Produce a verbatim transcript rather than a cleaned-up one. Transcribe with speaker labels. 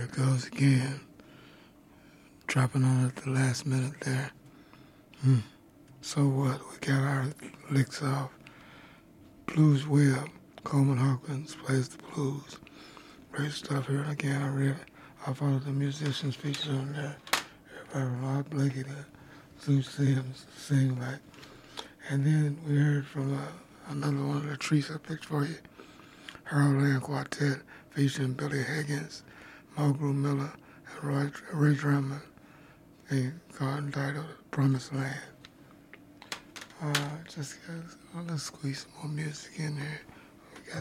Speaker 1: it goes again. Dropping on at the last minute there. Hmm. So what? We got our licks off. Blues Web. Coleman Hawkins plays the blues. Great stuff here. And again, I read, I followed the musicians featured on there. Everybody, Rod Blakey, the Zoo Sims, sing like. And then we heard from uh, another one of the treats I picked for you. Harold Land Quartet featuring Billy Higgins, Mulgrew Miller, and Roy, Ray Drummond. A card entitled Promised Land. Uh, just uh, let's squeeze some more music in there.